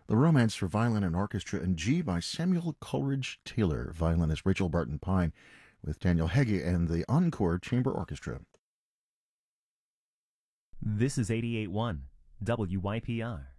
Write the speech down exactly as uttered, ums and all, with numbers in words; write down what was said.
The Romance for Violin and Orchestra in G by Samuel Coleridge Taylor. Violinist Rachel Barton Pine with Daniel Heggie and the Encore Chamber Orchestra. This is eighty-eight point one W Y P R.